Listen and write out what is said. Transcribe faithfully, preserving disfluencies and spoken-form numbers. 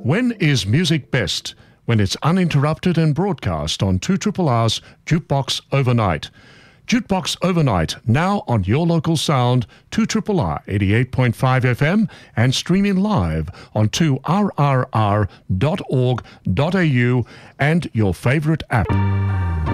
When is music best? When it's uninterrupted and broadcast on two R R's Jukebox Overnight. Jukebox Overnight, now on your local sound, two R R eighty-eight point five F M and streaming live on two R R R dot org dot A U and your favorite app.